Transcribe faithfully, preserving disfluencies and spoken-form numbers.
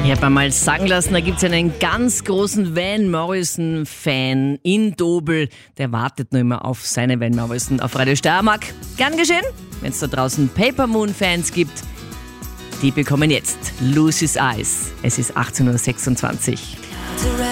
Ich habe einmal sagen lassen, da gibt es einen ganz großen Van Morrison-Fan in Dobel. Der wartet nur immer auf seine Van Morrison auf Radio Steiermark. Gern geschehen, wenn es da draußen Paper Moon-Fans gibt. Die bekommen jetzt Lucy's Eyes. Es ist achtzehn Uhr sechsundzwanzig.